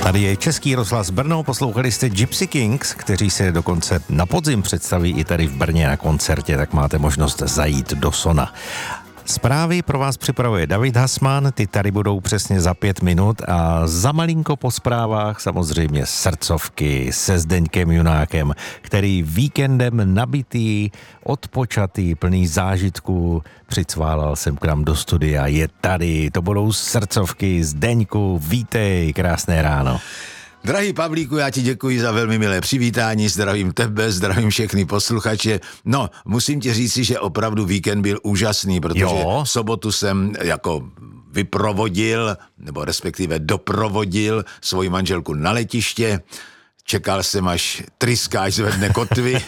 Tady je Český rozhlas Brno, poslouchali jste Gypsy Kings, kteří se dokonce na podzim představí i tady v Brně na koncertě, tak máte možnost zajít do Sona. Zprávy pro vás připravuje David Hasman, ty tady budou přesně za 5 minut a za malinko po zprávách samozřejmě srdcovky se Zdeňkem Junákem, který víkendem nabitý, odpočatý, plný zážitků přicválal sem k nám do studia. Je tady, to budou srdcovky. Zdeňku, vítej, krásné ráno. Drahý Pavlíku, já ti děkuji za velmi milé přivítání, zdravím tebe, zdravím všechny posluchače. No, musím ti říci, že opravdu víkend byl úžasný, protože v sobotu jsem jako vyprovodil, nebo respektive doprovodil svoji manželku na letiště. Čekal jsem, až tryskáč zvedne kotvy,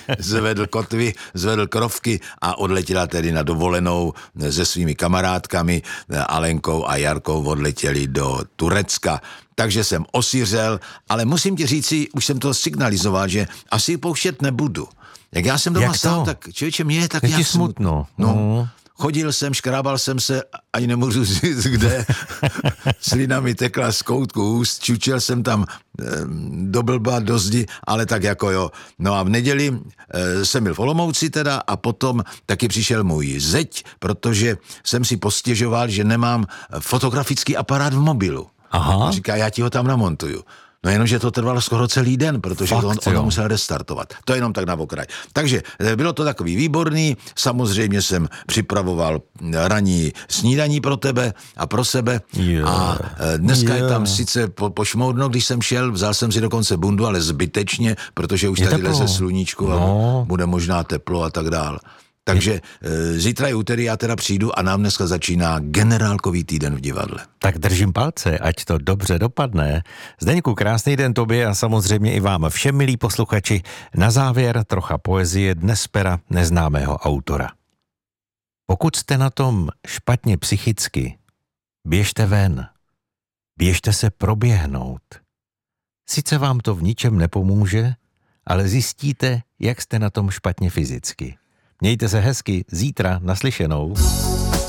zvedl krovky a odletěla tedy na dovolenou se svými kamarádkami Alenkou a Jarkou, odletěli do Turecka. Takže jsem osiřel, ale musím ti říci, už jsem to signalizoval, že asi pouštět nebudu. Jak já jsem doma stál, tak člověče, mě je tak jak smutno. No. Chodil jsem, škrábal jsem se, ani nemůžu říct kde, slina mi tekla z koutku úst, čučel jsem tam do blba, do zdi, ale tak jako jo. No a v neděli jsem byl v Olomouci teda a potom taky přišel můj zeď, protože jsem si postěžoval, že nemám fotografický aparát v mobilu. Aha. A říká, já ti ho tam namontuju. No jenomže to trvalo skoro celý den, protože on musel restartovat. To jenom tak na okraj. Takže bylo to takový výborný, samozřejmě jsem připravoval ranní snídaní pro tebe a pro sebe a dneska je tam sice pošmoudno, když jsem šel, vzal jsem si dokonce bundu, ale zbytečně, protože už tady leze sluníčko a bude možná teplo a tak dál. Takže zítra je úterý, já teda přijdu a nám dneska začíná generálkový týden v divadle. Tak držím palce, ať to dobře dopadne. Zdeňku, krásný den tobě a samozřejmě i vám všem, milí posluchači. Na závěr trocha poezie dnes pera neznámého autora. Pokud jste na tom špatně psychicky, běžte ven. Běžte se proběhnout. Sice vám to v ničem nepomůže, ale zjistíte, jak jste na tom špatně fyzicky. Mějte se hezky, zítra naslyšenou.